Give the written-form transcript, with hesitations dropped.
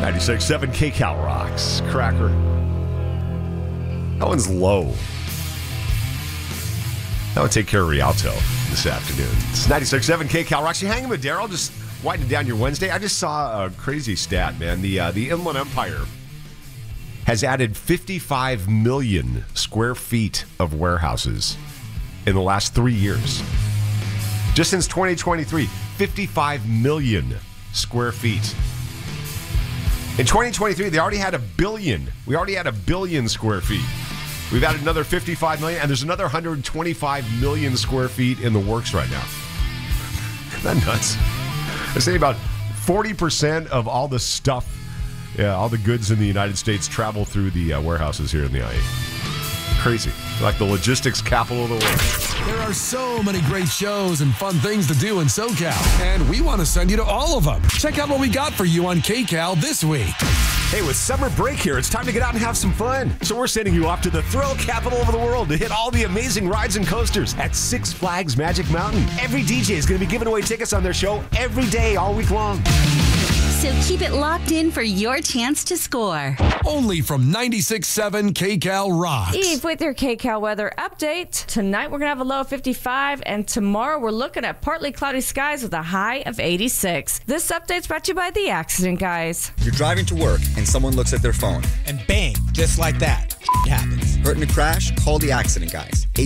96.7 KCal rocks. Cracker. That one's low. That would take care of Rialto this afternoon. It's 96.7 KCal rocks. You hanging with Daryl? Just winding down your Wednesday. I just saw a crazy stat, man. The Inland Empire has added 55 million square feet of warehouses in the last 3 years. Just since 2023, 55 million square feet. In 2023, they already had a billion. We already had a billion square feet. We've added another 55 million, and there's another 125 million square feet in the works right now. Isn't that nuts? I say about 40% of all the stuff, all the goods in the United States travel through the warehouses here in the IE. Crazy. Like the logistics capital of the world. There are so many great shows and fun things to do in SoCal, and we want to send you to all of them. Check out what we got for you on KCal this week. Hey, with summer break here, it's time to get out and have some fun. So we're sending you off to the thrill capital of the world to hit all the amazing rides and coasters at Six Flags Magic Mountain. Every DJ is going to be giving away tickets on their show every day, all week long. So keep it locked in for your chance to score. Only from 96.7 KCal rocks. Eve with your KCal weather update. Tonight we're going to have a low of 55, and tomorrow we're looking at partly cloudy skies with a high of 86. This update's brought to you by The Accident Guys. You're driving to work and someone looks at their phone. And bang, just like that, happens. Hurt in a crash? Call The Accident Guys.